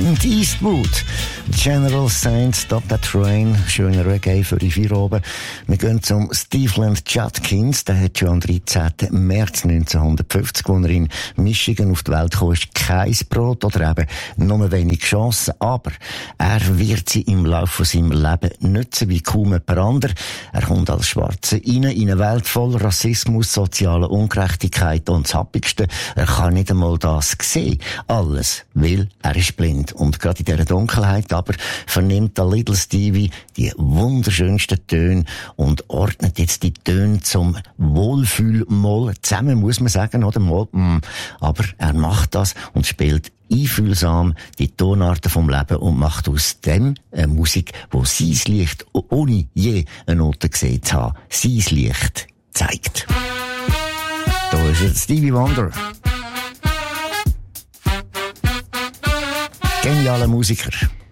Clint Eastwood. General Saints, Stop That Train. Schöner Reggae für die vier oben. Wir gehen zum Stevland Judkins. Der hat schon am 13. März 1950, als er in Michigan auf die Welt kam, ist kein Brot oder eben nur wenig Chancen. Aber er wird sie im Laufe seines Lebens nutzen wie kaum jemand anderer. Er kommt als Schwarzer in eine Welt voll Rassismus, sozialer Ungerechtigkeit und das Happigste. Er kann nicht einmal das sehen. Alles, weil er ist blind. Und gerade in dieser Dunkelheit aber vernimmt der Little Stevie die wunderschönsten Töne und ordnet jetzt die Töne zum Wohlfühlmoll zusammen, muss man sagen, oder? Moll, aber er macht das und spielt einfühlsam die Tonarten vom Leben und macht aus dem eine Musik, wo sein Licht, ohne je eine Note gesehen zu haben, sein Licht zeigt. Da ist jetzt Stevie Wonder. Genialer Musiker.